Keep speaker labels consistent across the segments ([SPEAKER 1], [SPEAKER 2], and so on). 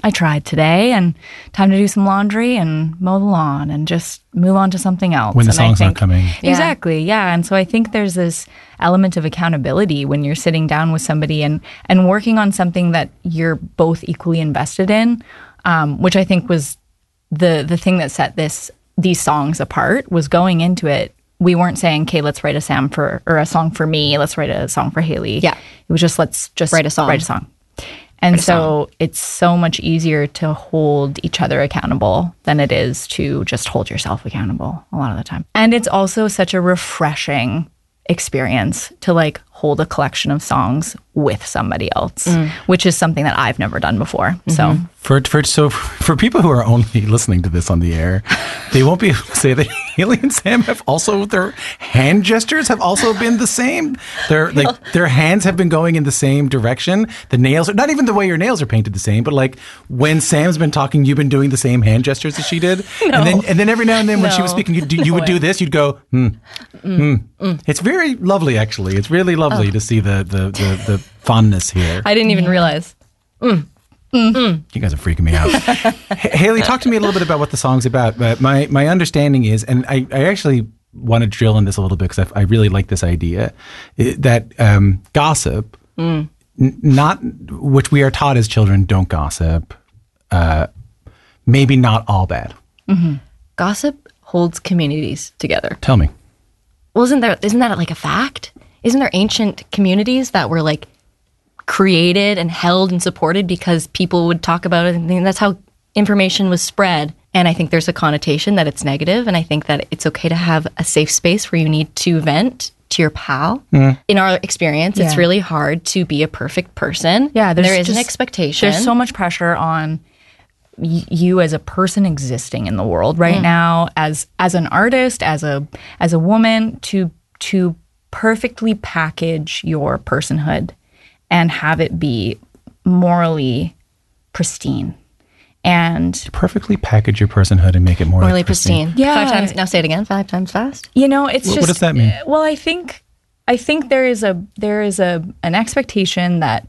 [SPEAKER 1] I tried today, and time to do some laundry and mow the lawn and just move on to something else.
[SPEAKER 2] When the song's not coming.
[SPEAKER 1] Exactly, yeah. And so I think there's this element of accountability when you're sitting down with somebody and working on something that you're both equally invested in, which I think was the thing that set these songs apart, was going into it. We weren't saying, okay, let's write a song for me. Let's write a song for Haley.
[SPEAKER 3] Yeah.
[SPEAKER 1] It was just, let's just
[SPEAKER 3] write a song.
[SPEAKER 1] And so it's so much easier to hold each other accountable than it is to just hold yourself accountable a lot of the time. And it's also such a refreshing experience to like hold a collection of songs with somebody else, which is something that I've never done before. So
[SPEAKER 2] for people who are only listening to this on the air, they won't be able to say that Haley and Sam have also, their hand gestures have also been the same. Their hands have been going in the same direction. The nails are not even the way your nails are painted the same, but like when Sam's been talking, you've been doing the same hand gestures as she did.
[SPEAKER 1] No.
[SPEAKER 2] And then every now and then when she was speaking, you would do this. You'd go, It's very lovely, actually. It's really lovely to see the fondness here.
[SPEAKER 3] I didn't even realize.
[SPEAKER 2] You guys are freaking me out. Haley, talk to me a little bit about what the song's about. My understanding is, and I actually want to drill in this a little bit because I really like this idea, that gossip, not which we are taught as children, don't gossip, maybe not all bad.
[SPEAKER 3] Mm-hmm. Gossip holds communities together.
[SPEAKER 2] Tell me.
[SPEAKER 3] Well, isn't that like a fact? Isn't there ancient communities that were like created and held and supported because people would talk about it, and that's how information was spread? And I think there's a connotation that it's negative, and I think that it's okay to have a safe space where you need to vent to your pal. In our experience, it's really hard to be a perfect person.
[SPEAKER 1] Yeah,
[SPEAKER 3] there is an expectation.
[SPEAKER 1] There's so much pressure on you as a person existing in the world right now, as an artist, as a woman, to perfectly package your personhood and have it be morally pristine. And
[SPEAKER 2] perfectly package your personhood and make it morally pristine.
[SPEAKER 1] Yeah.
[SPEAKER 3] 5 times. Now say it again. 5 times fast.
[SPEAKER 1] You know, it's just.
[SPEAKER 2] What does that mean?
[SPEAKER 1] Well, I think there is an expectation that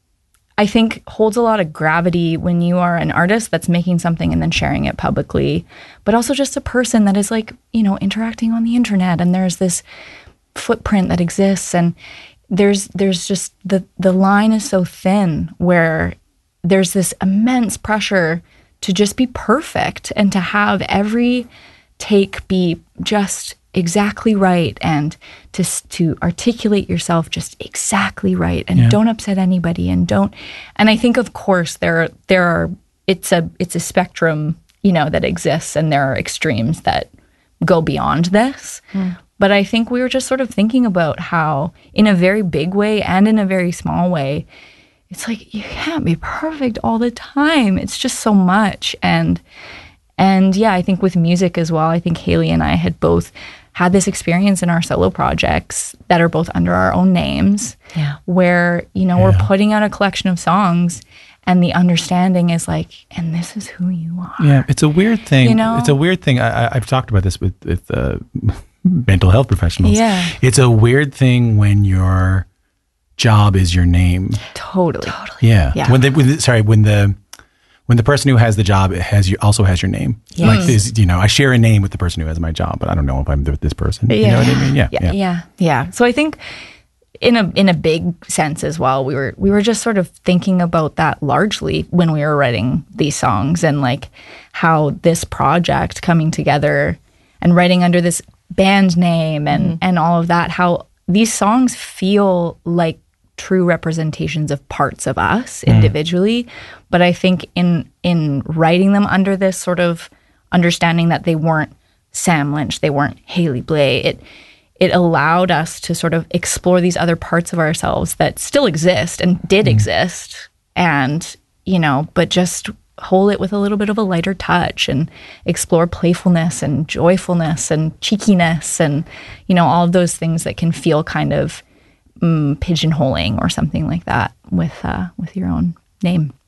[SPEAKER 1] I think holds a lot of gravity when you are an artist that's making something and then sharing it publicly, but also just a person that is like, you know, interacting on the internet, and there's this footprint that exists, and there's just the line is so thin where there's this immense pressure to just be perfect and to have every take be just exactly right, and to articulate yourself just exactly right, and don't upset anybody, and I think of course there are it's a spectrum, you know, that exists, and there are extremes that go beyond this. But I think we were just sort of thinking about how, in a very big way and in a very small way, it's like you can't be perfect all the time. It's just so much. And yeah, I think with music as well, I think Haley and I had both had this experience in our solo projects that are both under our own names, where, you know, we're putting out a collection of songs, and the understanding is like, and this is who you are.
[SPEAKER 2] Yeah, it's a weird thing.
[SPEAKER 1] You know?
[SPEAKER 2] It's a weird thing. I've talked about this with mental health professionals.
[SPEAKER 1] Yeah.
[SPEAKER 2] It's a weird thing when your job is your name.
[SPEAKER 1] Totally.
[SPEAKER 2] Yeah.
[SPEAKER 1] Yeah.
[SPEAKER 2] When the person who has the job also has your name.
[SPEAKER 1] Yes.
[SPEAKER 2] Like this, you know, I share a name with the person who has my job, but I don't know if I'm with this person.
[SPEAKER 1] Yeah.
[SPEAKER 2] You know what I mean?
[SPEAKER 1] Yeah. So I think in a big sense as well, we were just sort of thinking about that largely when we were writing these songs, and like how this project coming together and writing under this band name and all of that, how these songs feel like true representations of parts of us individually. But I think in writing them under this sort of understanding that they weren't Sam Lynch, they weren't Haley Blais, it allowed us to sort of explore these other parts of ourselves that still exist and did exist, and, you know, but just hold it with a little bit of a lighter touch and explore playfulness and joyfulness and cheekiness and, you know, all of those things that can feel kind of pigeonholing or something like that with your own name.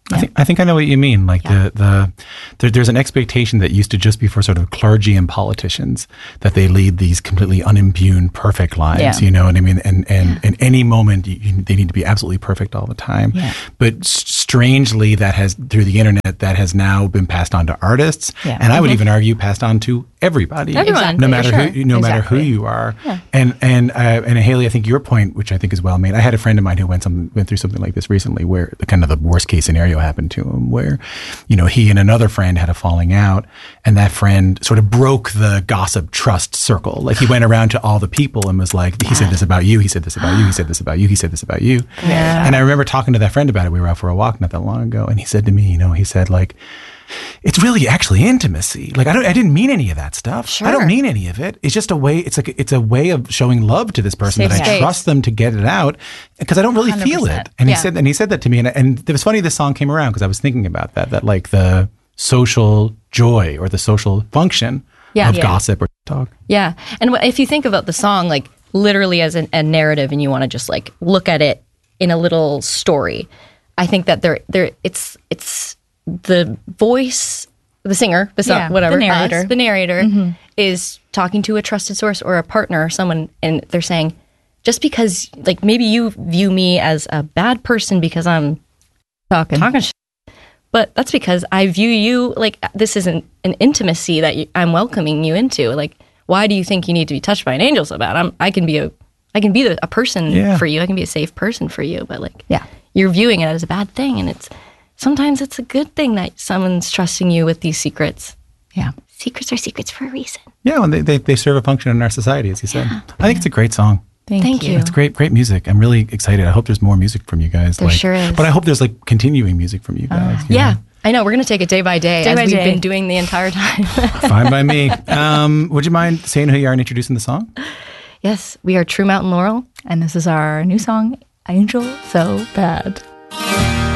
[SPEAKER 2] I think I know what you mean. Like there's an expectation that used to just be for sort of clergy and politicians that they lead these completely unimpugned, perfect lives. You know what I mean? And in any moment, they need to be absolutely perfect all the time. Yeah. But strangely, that has through the internet that has now been passed on to artists, and I would even argue passed on to everybody, no matter who you are. Yeah. And Haley, I think your point, which I think is well made. I had a friend of mine who went through something like this recently, where kind of the worst case scenario happened to him, where he and another friend had a falling out, and that friend sort of broke the gossip trust circle. Like he went around to all the people and was like, he said this about you, he said this about you, he said this about you, he said this about you. Yeah. And I remember talking to that friend about it. We were out for a walk not that long ago, and he said to me, he said like, it's really actually intimacy. Like I didn't mean any of that stuff. Sure. I don't mean any of it. It's just a way. it's a way of showing love to this person that I trust them to get it out because I don't really 100%. Feel it. And he said that to me. And it was funny this song came around because I was thinking about that like the social joy or the social function of gossip or talk. Yeah.
[SPEAKER 3] And if you think about the song like literally as a narrative, and you want to just like look at it in a little story, I think that it's the voice, the singer, the song, whatever, the narrator is talking to a trusted source or a partner or someone, and they're saying, just because, like, maybe you view me as a bad person because I'm talking shit, but that's because I view you like this isn't an intimacy that I'm welcoming you into. Like, why do you think you need to be touched by an angel so bad? I can be a person for you. I can be a safe person for you, but like, you're viewing it as a bad thing, and sometimes it's a good thing that someone's trusting you with these secrets. Yeah. Secrets are secrets for a reason.
[SPEAKER 2] Yeah, and they serve a function in our society, as you said. I think it's a great song.
[SPEAKER 3] Thank you.
[SPEAKER 2] It's great music. I'm really excited. I hope there's more music from you guys.
[SPEAKER 3] There sure is.
[SPEAKER 2] But I hope there's like continuing music from you guys. You know?
[SPEAKER 3] I know. We're going to take it day by day as we've been doing the entire time.
[SPEAKER 2] Fine by me. Would you mind saying who you are and introducing the song?
[SPEAKER 3] Yes, we are True Mountain Laurel.
[SPEAKER 1] And this is our new song, Angel So Bad.